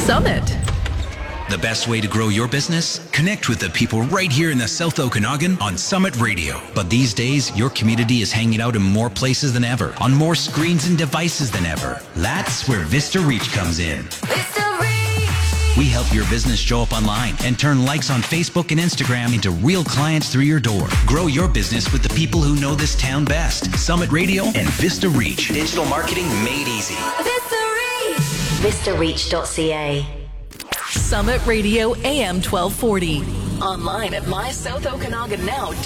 Summit. The best way to grow your business? Connect with the people right here in the South Okanagan on Summit Radio. But these days, your community is hanging out in more places than ever, on more screens and devices than ever. That's where Vista Reach comes in. Vista Reach! We help your business show up online and turn likes on Facebook and Instagram into real clients through your door. Grow your business with the people who know this town best. Summit Radio and Vista Reach. Digital marketing made easy. Vista Reach! VistaReach.ca. Summit Radio AM 1240. Online at mysouthokanaganow.com.